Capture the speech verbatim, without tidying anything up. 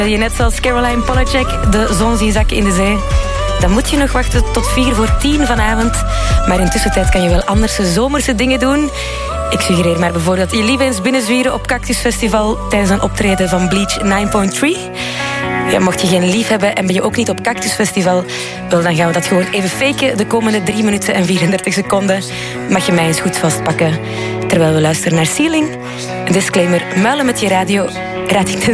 Je net zoals Caroline Polachek de zon zien zakken in de zee. Dan moet je nog wachten tot vier voor tien vanavond. Maar in tussentijd kan je wel anderse zomerse dingen doen. Ik suggereer maar bijvoorbeeld je lief eens binnenzwieren op Cactus Festival tijdens een optreden van Bleach nine point three. Ja, mocht je geen lief hebben en ben je ook niet op Cactus Festival, wel, dan gaan we dat gewoon even faken. De komende drie minuten en vierendertig seconden mag je mij eens goed vastpakken terwijl we luisteren naar Ceiling. Een disclaimer, muilen met je radio raad ik